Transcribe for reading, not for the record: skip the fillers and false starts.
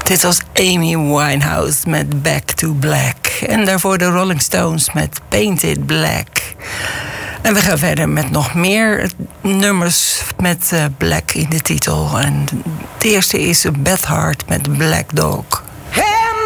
Dit was Amy Winehouse met Back to Black. En daarvoor de Rolling Stones met Painted Black. En we gaan verder met nog meer nummers met Black in de titel. En het eerste is Beth Hart met Black Dog.